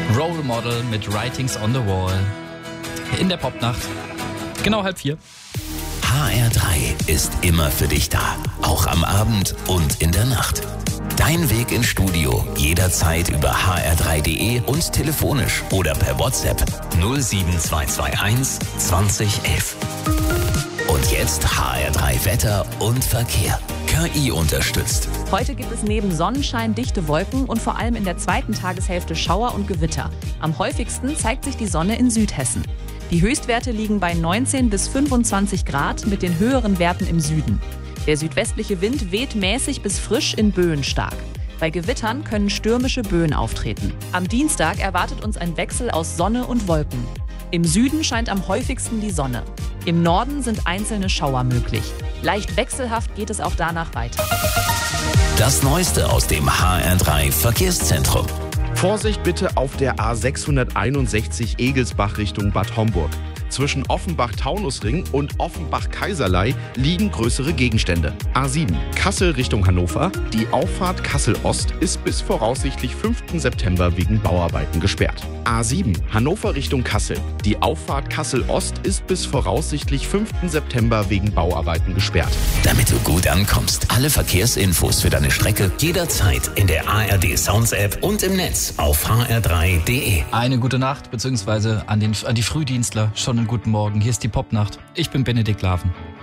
Role Model mit Writings on the Wall. In der Popnacht. Genau 3:30. HR3 ist immer für dich da. Auch am Abend und in der Nacht. Dein Weg ins Studio jederzeit über hr3.de und telefonisch oder per WhatsApp 07221 2011. Und jetzt HR3 Wetter und Verkehr. KI unterstützt. Heute gibt es neben Sonnenschein dichte Wolken und vor allem in der zweiten Tageshälfte Schauer und Gewitter. Am häufigsten zeigt sich die Sonne in Südhessen. Die Höchstwerte liegen bei 19 bis 25 Grad mit den höheren Werten im Süden. Der südwestliche Wind weht mäßig bis frisch in Böen stark. Bei Gewittern können stürmische Böen auftreten. Am Dienstag erwartet uns ein Wechsel aus Sonne und Wolken. Im Süden scheint am häufigsten die Sonne. Im Norden sind einzelne Schauer möglich. Leicht wechselhaft geht es auch danach weiter. Das Neueste aus dem HR3 Verkehrszentrum. Vorsicht bitte auf der A661 Egelsbach Richtung Bad Homburg. Zwischen Offenbach-Taunusring und Offenbach-Kaiserlei liegen größere Gegenstände. A7 Kassel Richtung Hannover. Die Auffahrt Kassel-Ost ist bis voraussichtlich 5. September wegen Bauarbeiten gesperrt. A7 Hannover Richtung Kassel. Die Auffahrt Kassel-Ost ist bis voraussichtlich 5. September wegen Bauarbeiten gesperrt. Damit du gut ankommst, alle Verkehrsinfos für deine Strecke jederzeit in der ARD Sounds App und im Netz auf hr3.de. Eine gute Nacht, beziehungsweise an die Frühdienstler schon einen guten Morgen. Hier ist die Popnacht. Ich bin Benedikt Laven.